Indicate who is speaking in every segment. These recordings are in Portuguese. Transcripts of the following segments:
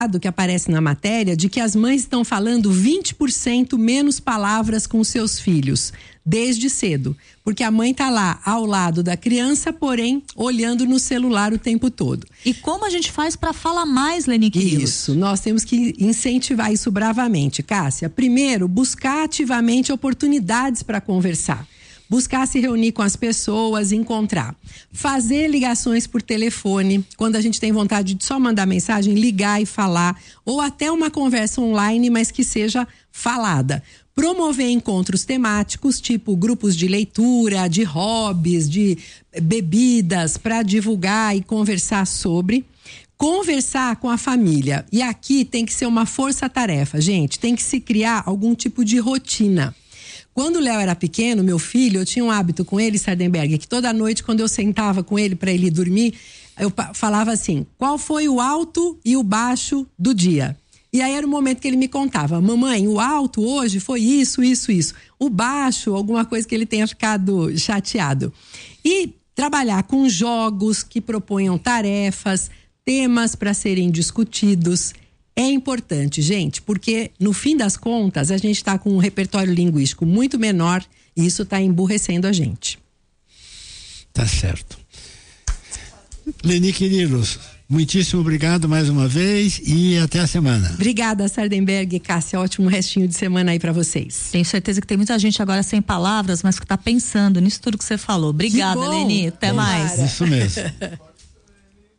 Speaker 1: que aparece na matéria de que as mães estão falando 20% menos palavras com seus filhos desde cedo, porque a mãe está lá ao lado da criança, porém olhando no celular o tempo todo.
Speaker 2: E como a gente faz para falar mais, Leni Quirilos?
Speaker 1: Isso, nós temos que incentivar isso bravamente, Cássia. Primeiro, buscar ativamente oportunidades para conversar. Buscar se reunir com as pessoas, encontrar. Fazer ligações por telefone, quando a gente tem vontade de só mandar mensagem, ligar e falar. Ou até uma conversa online, mas que seja falada. Promover encontros temáticos, tipo grupos de leitura, de hobbies, de bebidas, para divulgar e conversar sobre. Conversar com a família. E aqui tem que ser uma força-tarefa, gente. Tem que se criar algum tipo de rotina. Quando o Léo era pequeno, meu filho, eu tinha um hábito com ele, Sardenberg, que toda noite, quando eu sentava com ele para ele dormir, eu falava assim: qual foi o alto e o baixo do dia? E aí era o momento que ele me contava: mamãe, o alto hoje foi isso, isso, isso. O baixo, alguma coisa que ele tenha ficado chateado. E trabalhar com jogos que proponham tarefas, temas para serem discutidos. É importante, gente, porque no fim das contas a gente está com um repertório linguístico muito menor e isso está emburrecendo a gente.
Speaker 3: Tá certo. Leni Quirilos, muitíssimo obrigado mais uma vez e até a semana.
Speaker 1: Obrigada, Sardenberg e Cássia, ótimo restinho de semana aí para vocês.
Speaker 2: Tenho certeza que tem muita gente agora sem palavras, mas que tá pensando nisso tudo que você falou. Obrigada, Leni, até mais.
Speaker 3: Isso mesmo.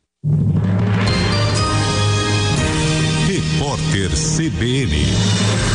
Speaker 4: Repórter CBN.